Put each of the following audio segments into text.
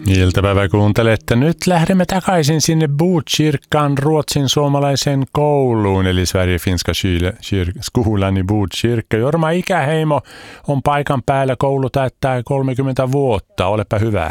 Iltapäivä kuuntelette. Nyt lähdemme takaisin sinne Botkyrkan ruotsin suomalaisen kouluun, eli Sverige-finska skolan i Botkyrka. Jorma Ikäheimo on paikan päällä. Koulu täyttää 30 vuotta. Olepa hyvä.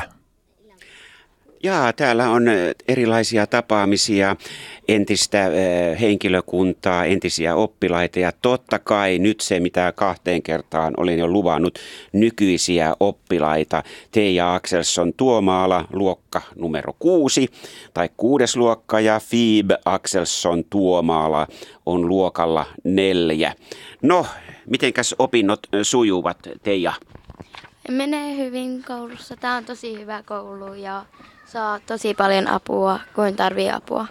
Jaa, täällä on erilaisia tapaamisia, entistä henkilökuntaa, entisiä oppilaita ja totta kai nyt se, mitä 2 kertaan olen jo luvannut, nykyisiä oppilaita. Teija Axelsson Tuomaala, luokka numero 6 tai 6. luokka ja Fiib Axelsson Tuomaala on luokalla 4. No, mitenkäs opinnot sujuvat, Teija? Menee hyvin koulussa. Tämä on tosi hyvä koulu ja saa tosi paljon apua, kun tarvii apua.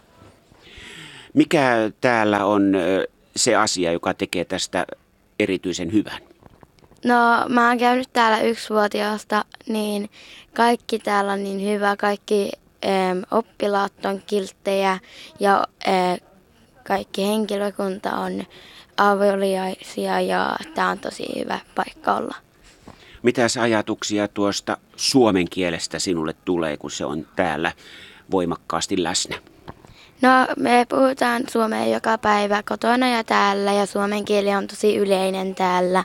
Mikä täällä on se asia, joka tekee tästä erityisen hyvän? No, mä oon käynyt täällä 1-vuotiaasta, niin kaikki täällä on niin hyvä. Kaikki oppilaat on kilttejä ja kaikki henkilökunta on avuliaisia ja tää on tosi hyvä paikka olla. Mitäs ajatuksia tuosta suomen kielestä sinulle tulee, kun se on täällä voimakkaasti läsnä? No, me puhutaan suomea joka päivä kotona ja täällä ja suomen kieli on tosi yleinen täällä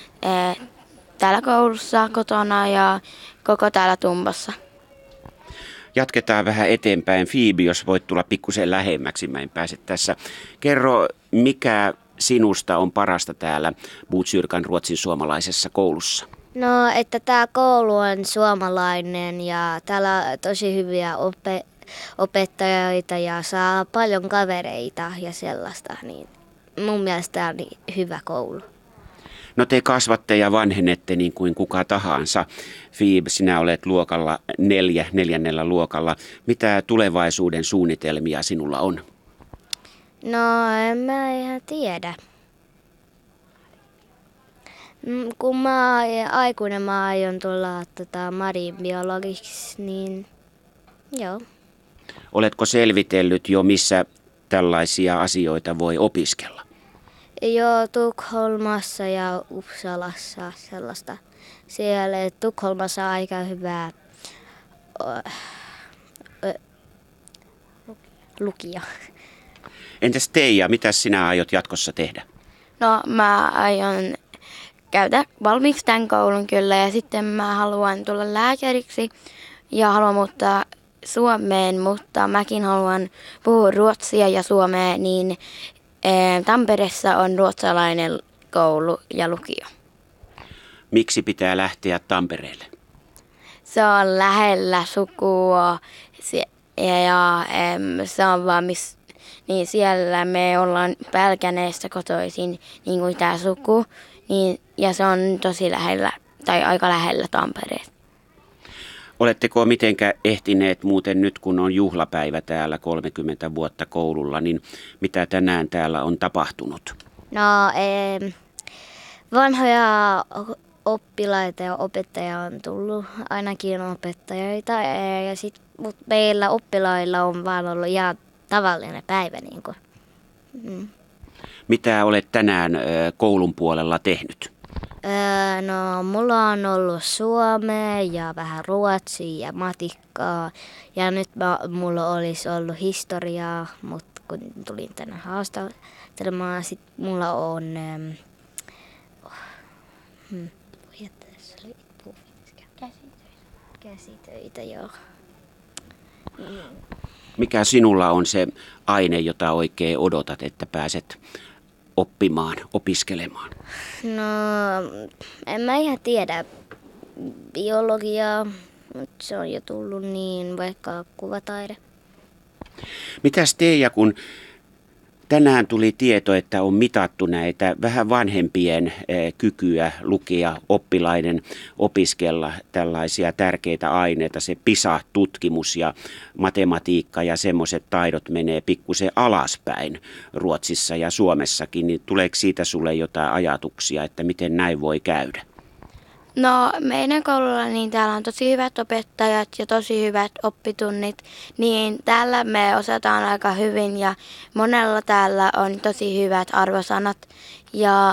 koulussa, kotona ja koko täällä Tumbassa. Jatketaan vähän eteenpäin. Fiibi, jos voit tulla pikkusen lähemmäksi, mä en pääse tässä. Kerro, mikä sinusta on parasta täällä Botkyrkan ruotsin suomalaisessa koulussa? No, että tämä koulu on suomalainen ja täällä on tosi hyviä opettajia ja saa paljon kavereita ja sellaista. Niin mun mielestä tämä on niin hyvä koulu. No te kasvatte ja vanhenette niin kuin kuka tahansa. Fiib, sinä olet luokalla 4, 4. luokalla. Mitä tulevaisuuden suunnitelmia sinulla on? No, en mä ihan tiedä. Kun mä aikuinen mä aion tulla marinbiologiksi, niin joo. Oletko selvitellyt jo, missä tällaisia asioita voi opiskella? Joo, Tukholmassa ja Uppsalassa sellaista. Siellä Tukholmassa on aika hyvää lukija. Entäs Teija, mitä sinä aiot jatkossa tehdä? No, mä aion käydä valmiiksi tämän koulun kyllä ja sitten mä haluan tulla lääkäriksi ja haluan muuttaa Suomeen, mutta mäkin haluan puhua ruotsia ja suomea, niin Tampereessa on ruotsalainen koulu ja lukio. Miksi pitää lähteä Tampereelle? Se on lähellä sukua ja se on vaan niin siellä me ollaan Pälkäneestä kotoisin, niin kuin tämä suku, niin, ja se on tosi lähellä, tai aika lähellä Tampereet. Oletteko mitenkä ehtineet muuten nyt, kun on juhlapäivä täällä 30 vuotta koululla, niin mitä tänään täällä on tapahtunut? No, vanhoja oppilaita ja opettajia on tullut, ainakin opettajia, mutta meillä oppilailla on vaan ollut ihan tavallinen päivä. Niin kuin. Mitä olet tänään koulun puolella tehnyt? No, mulla on ollut suomea ja vähän ruotsia ja matikkaa. Ja nyt mulla olisi ollut historiaa, mutta kun tulin tänne haastattelemaan, sit mulla on käsitöitä, joo. Mikä sinulla on se aine, jota oikein odotat, että pääset oppimaan, opiskelemaan? No, en mä ihan tiedä biologiaa, mutta se on jo tullut niin, vaikka kuvataide. Mitäs Teija, kun tänään tuli tieto, että on mitattu näitä vähän vanhempien kykyä lukea, oppilaiden opiskella tällaisia tärkeitä aineita, se PISA-tutkimus ja matematiikka ja semmoiset taidot menee pikkusen alaspäin Ruotsissa ja Suomessakin, niin tuleeko siitä sulle jotain ajatuksia, että miten näin voi käydä? No, meidän koululla niin täällä on tosi hyvät opettajat ja tosi hyvät oppitunnit, niin täällä me osataan aika hyvin ja monella täällä on tosi hyvät arvosanat ja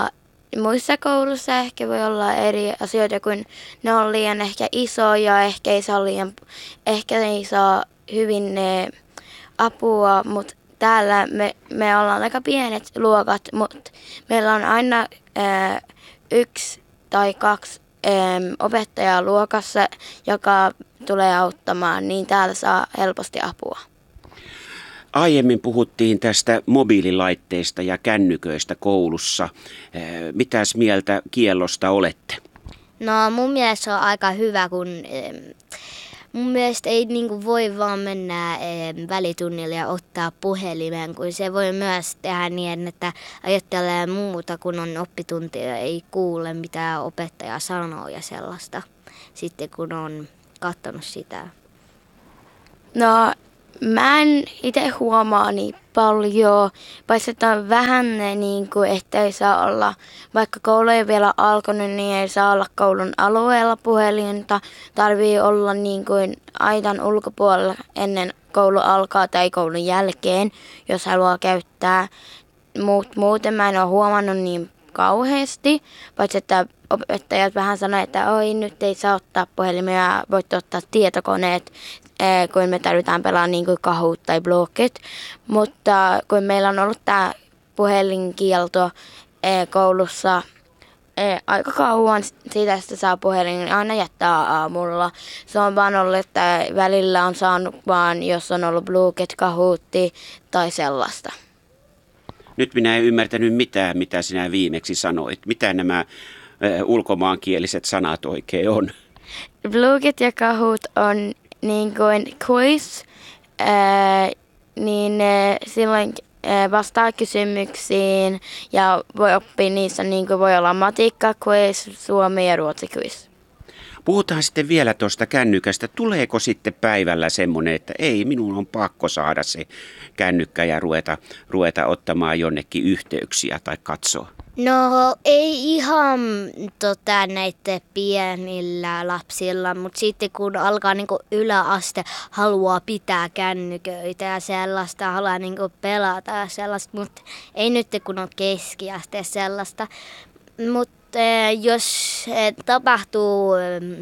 muissa koulussa ehkä voi olla eri asioita, kun ne on liian ehkä isoja, ehkä ei saa hyvin apua, mutta täällä me ollaan aika pienet luokat, mutta meillä on aina 1 tai 2 opettajaa luokassa, joka tulee auttamaan, niin täällä saa helposti apua. Aiemmin puhuttiin tästä mobiililaitteista ja kännyköistä koulussa. Mitäs mieltä kiellosta olette? No mun mielestä se on aika hyvä, kun mun mielestä ei niinku voi vaan mennä välitunnille ja ottaa puhelimen, kun se voi myös tehdä niin, että ajattelee muuta, kun on oppitunti ja ei kuule mitä opettaja sanoo ja sellaista, sitten kun on katsonut sitä. No, mä en itse huomaa niin paljon, paitsi että on vähän niin kuin, että ei saa olla, vaikka koulu ei vielä alkanut, niin ei saa olla koulun alueella puhelinta. Tarvii olla niin kuin aitan ulkopuolella ennen koulu alkaa tai koulun jälkeen, jos haluaa käyttää. Muuten mä en ole huomannut niin kauheasti, paitsi että opettajat vähän sanoivat, että oi nyt ei saa ottaa puhelimia, voitte ottaa tietokoneet, kun me tarvitaan pelaa niin kuin Kahoot tai Blocket. Mutta kun meillä on ollut tämä puhelinkielto koulussa aika kauan, siitä sitä saa puhelin, niin aina jättää aamulla. Se on vaan ollut, että välillä on saanut vaan, jos on ollut Blocket, Kahootti tai sellaista. Nyt minä en ymmärtänyt mitään, mitä sinä viimeksi sanoit. Mitä nämä ulkomaankieliset sanat oikein on? Blocket ja Kahoot on niin kuin quiz, niin silloin vastaa kysymyksiin ja voi oppia niissä, niin kuin voi olla matikka quiz, suomi ja ruotsi quiz. Puhutaan sitten vielä tuosta kännykästä. Tuleeko sitten päivällä semmoinen, että ei, minun on pakko saada se kännykkä ja ruveta ottamaan jonnekin yhteyksiä tai katsoa? No ei ihan näitä pienillä lapsilla, mutta sitten kun alkaa niinku yläaste, haluaa pitää kännyköitä ja sellaista, haluaa niinku pelata ja sellaista, mutta ei nyt kun on keskiaste sellaista. Mutta jos tapahtuu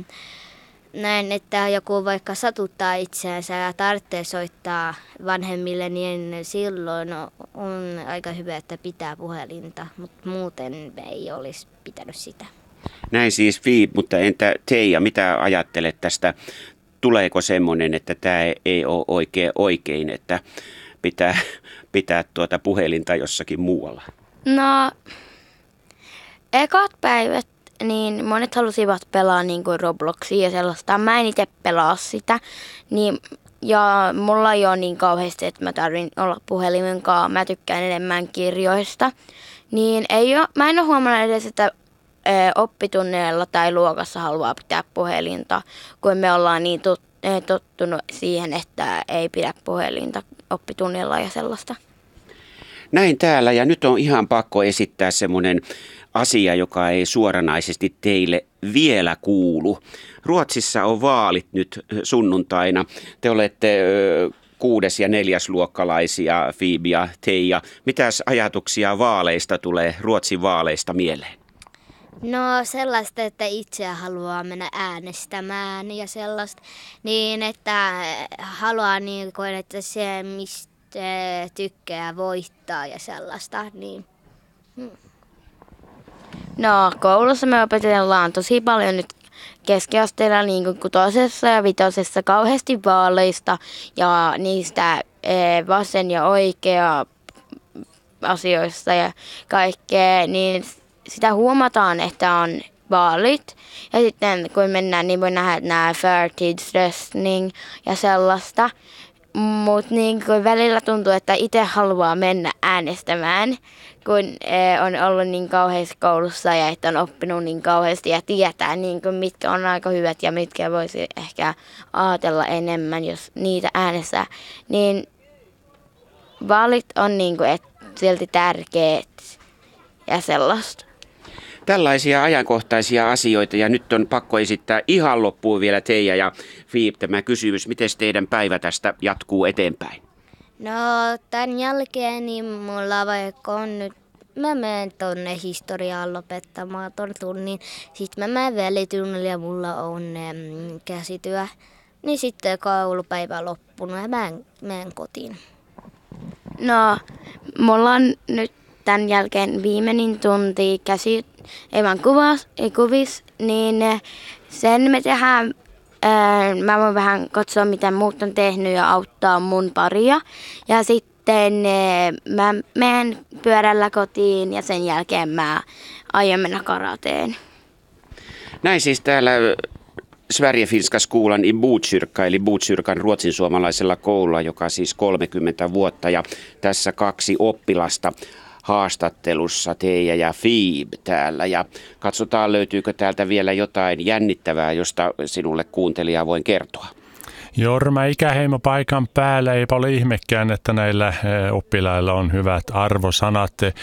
näin, että joku vaikka satuttaa itseänsä ja tarvitsee soittaa vanhemmille, niin silloin on aika hyvä, että pitää puhelinta, mutta muuten ei olisi pitänyt sitä. Näin siis Fiip, mutta entä Teija, mitä ajattelet tästä? Tuleeko semmoinen, että tämä ei ole oikein, että pitää puhelinta jossakin muualla? No, ekat päivät, niin monet halusivat pelaa niin kuin Robloxia ja sellaista. Mä en itse pelaa sitä. Niin, ja mulla ei ole niin kauheasti, että mä tarvin olla puhelimen kanssa. Mä tykkään enemmän kirjoista. Niin mä en ole huomannut edes, että oppitunneilla tai luokassa haluaa pitää puhelinta, kun me ollaan niin tottunut siihen, että ei pidä puhelinta oppitunnilla ja sellaista. Näin täällä, ja nyt on ihan pakko esittää semmoinen asia, joka ei suoranaisesti teille vielä kuulu. Ruotsissa on vaalit nyt sunnuntaina. Te olette 6- ja 4-luokkalaisia, Fiibi ja Teija. Mitäs ajatuksia vaaleista tulee, Ruotsin vaaleista mieleen? No sellaista, että itse haluaa mennä äänestämään ja sellaista, niin että haluaa niin kuin, että se mistä tykkää voittaa ja sellaista, niin. No, koulussa me opetellaan tosi paljon nyt keskiasteella niin kuin 6. ja 5. kauheasti vaaleista ja niistä vasen ja oikea asioista ja kaikkea, niin sitä huomataan, että on vaalit. Ja sitten kun mennään, niin voi nähdä nämä fair teaching ja sellaista. Mutta niin välillä tuntuu, että itse haluaa mennä äänestämään, kun on ollut niin kauheasti koulussa ja että on oppinut niin kauheasti ja tietää, niin mitkä on aika hyvät ja mitkä voisi ehkä ajatella enemmän, jos niitä äänestää. Niin vaalit on niin kuin, silti tärkeät ja sellaista. Tällaisia ajankohtaisia asioita, ja nyt on pakko esittää ihan loppuun vielä Teija ja Fiip tämä kysymys. Miten teidän päivä tästä jatkuu eteenpäin? No tämän jälkeen niin mulla vaikka on nyt mä menen tonne historiaan lopettamaan ton tunnin. Sitten mä menen välitunnille ja mulla on käsityö. Niin sitten koulupäivä loppunut ja mä menen kotiin. No, mulla on nyt tämän jälkeen viimeinen tunti kuvis, niin sen me tehdään. Mä voin vähän katsoa, mitä muut on tehnyt ja auttaa mun paria. Ja sitten mä menen pyörällä kotiin ja sen jälkeen mä aion mennä karateen. Näin siis täällä Sverigefinska skolan i Botkyrka, eli Botkyrkan ruotsinsuomalaisella koululla, joka siis 30 vuotta. Ja tässä 2 oppilasta haastattelussa, Teija ja Fiib täällä. Ja katsotaan, löytyykö täältä vielä jotain jännittävää, josta sinulle kuuntelijaa voin kertoa. Jorma ikäheimo paikan päällä, eipä ole ihmekään, että näillä oppilailla on hyvät arvosanat.